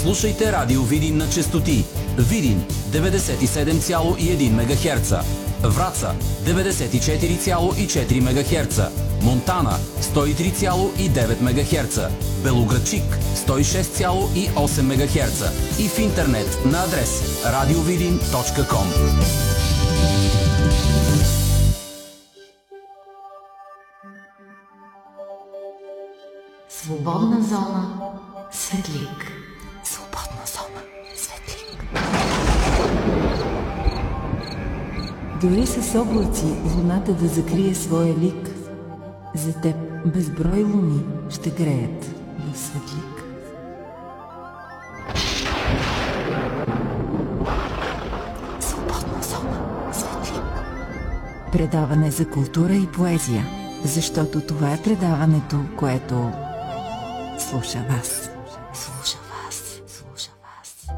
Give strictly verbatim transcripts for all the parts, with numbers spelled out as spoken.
Слушайте Радио Видин на честоти Видин деветдесет и седем цяло и едно мегахерца, Враца деветдесет и четири цяло и четири мегахерца, Монтана сто и три цяло и девет мегахерца, Белоградчик сто и шест цяло и осем мегахерца и в интернет на адрес радиовидин точка ком. Свободна зона Светлик. Свободна зона Светлик. Дори с облаци луната да закрие своя лик, за теб безброй луни ще греят в Светлик. Свободна зона Светлик. Предаване за култура и поезия, защото това е предаването, което слуша вас. Слуша вас. Слуша вас.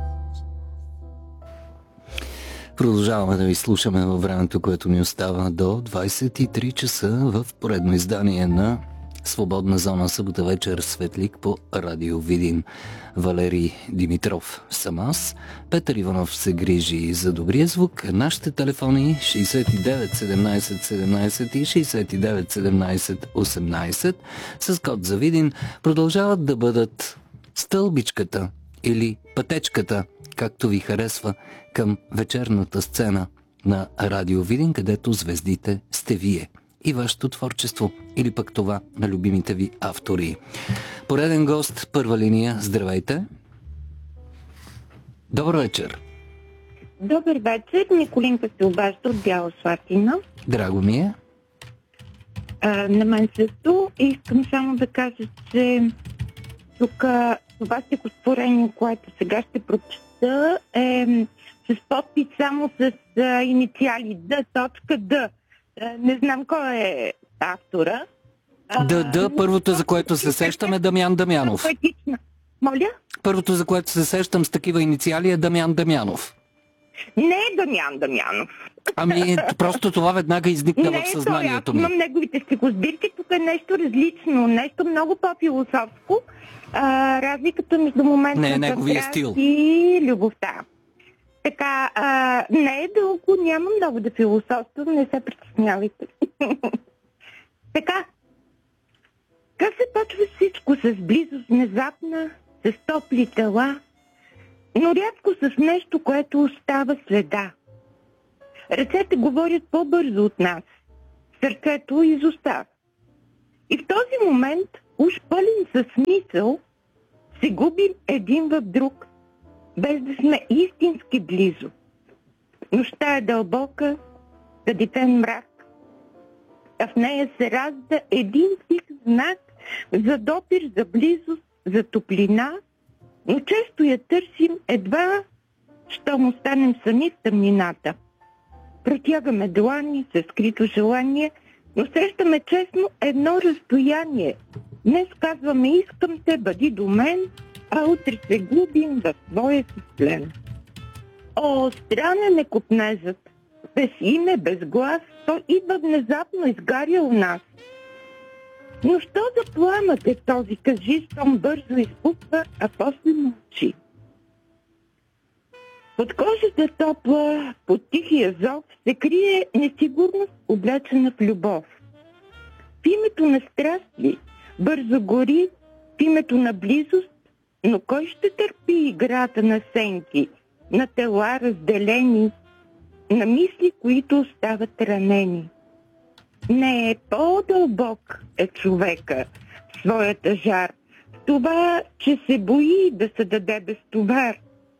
Продължаваме да ви слушаме във времето, което ни остава до двайсет и три часа в поредно издание на Свободна зона, събота вечер, Светлик по Радио Видин. Валерий Димитров съм аз. Петър Иванов се грижи за добрия звук. Нашите телефони шейсет и девет седемнайсет седемнайсет и шейсет и девет седемнайсет осемнайсет с код за Видин продължават да бъдат стълбичката или пътечката, както ви харесва, към вечерната сцена на Радио Видин, където звездите сте вие и вашето творчество, или пък това на любимите ви автори. Пореден гост, първа линия. Здравейте! Добър вечер! Добър вечер! Николинка се обажда от Бяла Слатина. Драго ми е. А, на мен също. Искам само да кажа, че тук това стихотворение, което сега ще прочета, е с подпис само с а, инициали Д, точка Д. Не знам кой е автора. Да, да, първото, за което се сещам, е Дамян Дамянов. Моля? Първото, за което се сещам с такива инициали, е Дамян Дамянов. Не е Дамян Дамянов. Ами, просто това веднага изникна в съзнанието ми. Не, имам неговите стихосбирки, тук е нещо различно, нещо много по-философско. А, разликата между момента на стил и любовта. Така, а, не е дълго, няма много да философствам, не се притеснявайте. Така, как се почва всичко? С близост внезапна, с топли тела, но рядко с нещо, което остава следа. Ръцете говорят по-бързо от нас, сърцето изостава. И в този момент, уж пълен със смисъл, се губим един в друг, без да сме истински близо. Нощта е дълбока, съдитен мрак, а в нея се ражда един тих знак за допир, за близост, за топлина, но често я търсим едва, щом останем сами в тъмнината. Протягаме длани със скрито желание, но срещаме честно едно разстояние. Днес казваме: искам те, бъди до мен, а утре се губим в своя си плен. О, странен е копнезът, без име, без глас, той идва внезапно, изгаря у нас. Но що за пламът е този, кажи, щом бързо изпуква, а после мълчи. Под кожата топла, под тихия зов, се крие несигурност, облечена в любов. В името на страст ли бързо гори, в името на близост, но кой ще търпи играта на сенки, на тела разделени, на мисли, които остават ранени? Не е по-дълбок е човека в своята жар, в това, че се бои да се даде без товар.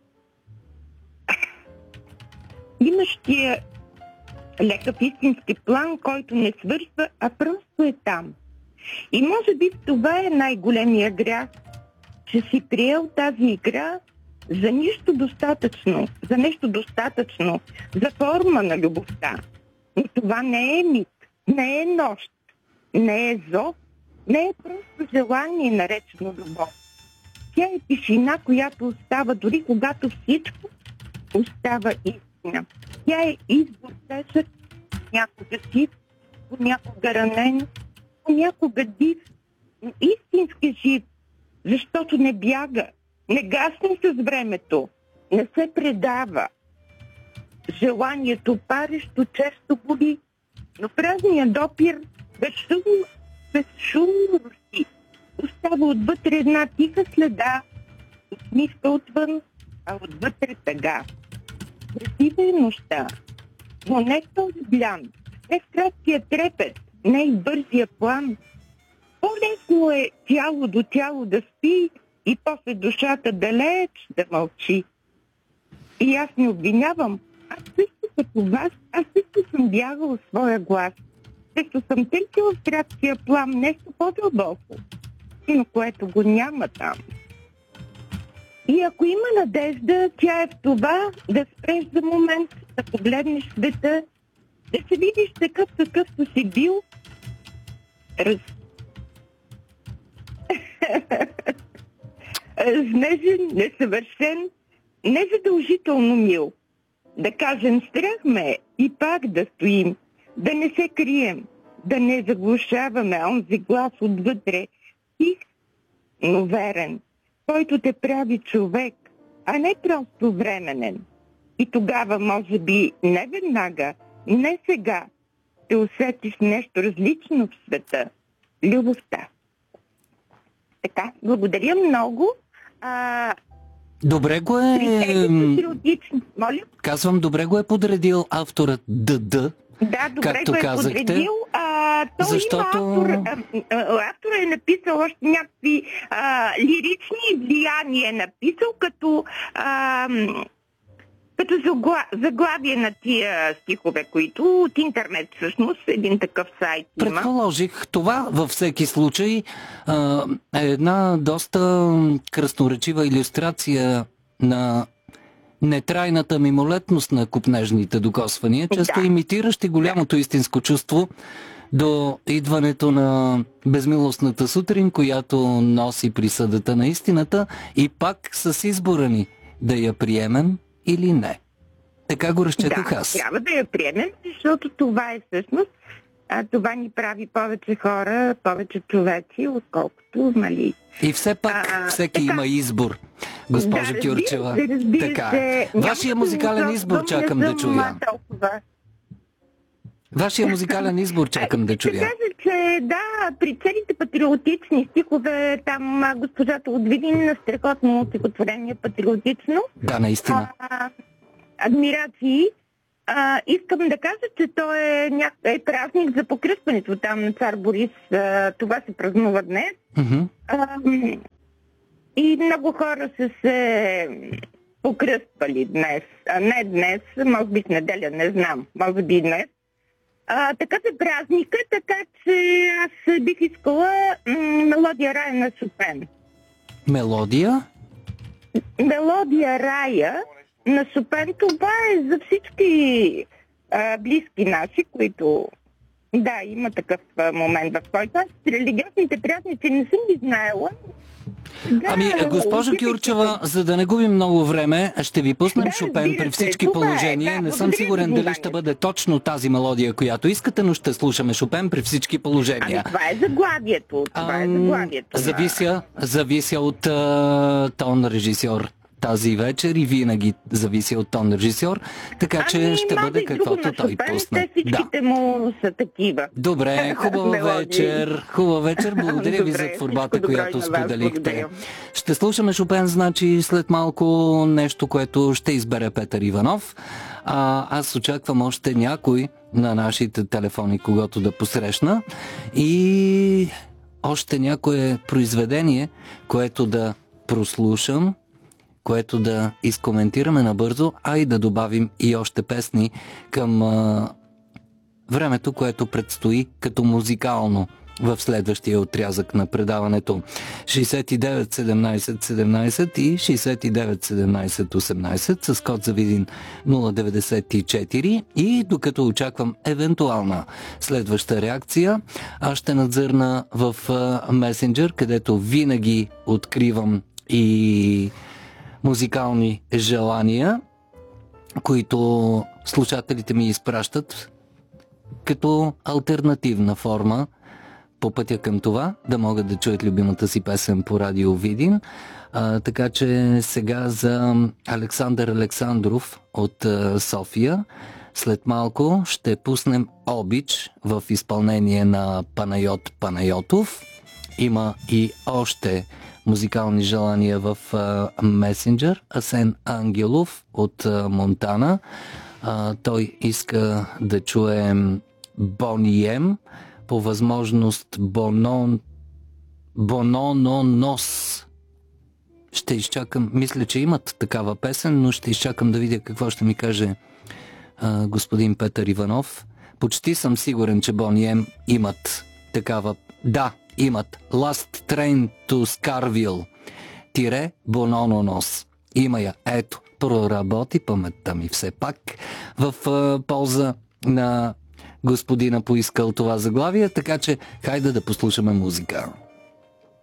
Имаш тия лекав истински план, който не свършва, а просто е там. И може би това е най-големия грях, че си приел тази игра за нищо достатъчно, за нещо достатъчно, за форма на любовта. Но това не е мит, не е нощ, не е зов, не е просто желание, наречено любов. Тя е тишина, която остава дори когато всичко остава истина. Тя е избор тежък, някога сив, понякога ранен, понякога див, но истински жив, защото не бяга, Не гасне с времето, не се предава. Желанието парещо често боли, но празния допир безшумно, безшумно руши. Остава отвътре една тиха следа, усмивка отвън, а отвътре тъга. Красива е нощта, но не този блян, не в краткия трепет, не и в бързия план. По-лесно е тяло до тяло да спи и после душата далеч да мълчи. И аз не обвинявам, аз също като вас, аз също съм бягал своя глас. Също съм търсила в краткия план нещо по-дълбоко, но което го няма там. И ако има надежда, тя е в това да спреш за момент, да погледнеш света, да се видиш такъв, какъвто си бил. Раз... Разнежен, несъвършен, незадължително мил. Да кажем, страх ме и пак да стоим, да не се крием, да не заглушаваме онзи глас отвътре, тих, но верен, който те прави човек, а не просто временен. И тогава, може би, не веднага, не сега, ще усетиш нещо различно в света. Любовта. Така, благодаря много. А, Добре го е... Патриотично. Моля? Казвам, добре го е подредил авторът ДД. Да, добре както го е казахте, подредил. А, той защото... има автор, а, а, автор е написал още някакви а, лирични влияния, е написал като, а, като загла... заглавие на тия стихове, които от интернет всъщност един такъв сайт има. Предположих, това във всеки случай а, е една доста красноречива илюстрация на нетрайната мимолетност на купнежните докосвания, често Да. имитиращи голямото истинско чувство до идването на безмилостната сутрин, която носи присъдата на истината, и пак с избора ни да я приемем или не. Така го разчетах Да, аз. трябва да я приемем, защото това е всъщност, а, това ни прави повече хора, повече човеци, отколкото, нали... И все пак А, всеки така. има избор, госпожо Да, Кюрчева. разбира се, разбира Така се. е. Няма Вашия да музикален го избор чувствам, чакам не да съм, чуя. а, толкова. Вашия музикален избор чакам да Ще чуя. кажа, че да, при целите патриотични стихове, там а, госпожата от Видин на страхотно стихотворение патриотично. Да, наистина. А, адмирации. А, искам да кажа, че то е, ня... е празник за покръстването там на цар Борис. А, това се празнува днес. Мгм. А, и много хора са се покръствали днес. А не днес, може би в неделя, не знам. Може би и днес. А, така се празника, така че аз бих искала м- мелодия Рая на Шопен. Мелодия? Мелодия Рая на Шопен, това е за всички а, близки наши, които... Да, има такъв а, момент, в който аз религиозните празници не съм ги знаела. Да, Ами, госпожо отидете Кюрчева, за да не губим много време, ще ви пуснем Да, Шопен разбира при се, всички това е, положения. да, Не съм благодаря сигурен за дали вниманието. ще бъде точно тази мелодия, която искате, но ще слушаме Шопен при всички положения. Ами, това е заглавието. Това е Ам, заглавието. на- Завися, завися от а, тон режисьор тази вечер и винаги зависи от тон режисьор, така че Ами, ще може бъде и друго каквото на той Шопен, пусне. Те всичките му са такива. Добре, хубава Мелодии. вечер. Хубава вечер. Благодаря ви Добре, за творбата, всичко добро която и на вас. споделихте. Благодаря. Ще слушаме Шопен, значи след малко нещо, което ще избере Петър Иванов. А, аз очаквам още някой на нашите телефони, когато да посрещна. И още някое произведение, което да прослушам, което да изкоментираме набързо, а и да добавим и още песни към а, времето, което предстои като музикално в следващия отрязък на предаването. шейсет и девет седемнайсет седемнайсет и шейсет и девет седемнайсет осемнайсет с код за Видин нула деветдесет и четири, и докато очаквам евентуална следваща реакция, аз ще надзърна в месенджер, където винаги откривам и музикални желания, които слушателите ми изпращат като алтернативна форма по пътя към това, да могат да чуят любимата си песен по радио Видин. А, така че сега за Александър Александров от а, София. След малко ще пуснем Обич в изпълнение на Панайот Панайотов. Има и още музикални желания в месенджер. Асен Ангелов от а, Монтана. А, той иска да чуем Бони Ем, по възможност Бонон Бонононос. Ще изчакам, мисля, че имат такава песен, но ще изчакам да видя какво ще ми каже а, господин Петър Иванов. Почти съм сигурен, че Бони Ем имат такава. Да, имат Last Train to Scarville тире Бонононос. Има я. Ето, проработи паметта ми все пак в а, полза на господина поискал това заглавие, така че хайде да послушаме музика.